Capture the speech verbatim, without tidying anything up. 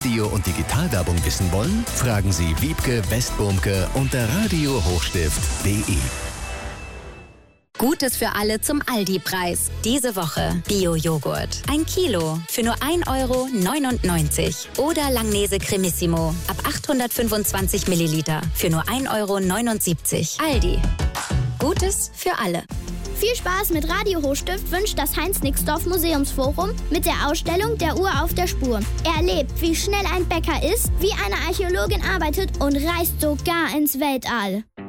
Radio- und Digitalwerbung wissen wollen? Fragen Sie Wiebke Westbumke unter radio hochstift punkt de. Gutes für alle zum Aldi-Preis. Diese Woche Bio-Joghurt. Ein Kilo für nur ein Euro neunundneunzig. Oder Langnese Cremissimo ab achthundertfünfundzwanzig Milliliter für nur ein Euro neunundsiebzig. Aldi. Gutes für alle. Viel Spaß mit Radio Hochstift wünscht das Heinz-Nixdorf Museumsforum mit der Ausstellung Der Uhr auf der Spur. Erlebt, wie schnell ein Bäcker ist, wie eine Archäologin arbeitet und reist sogar ins Weltall.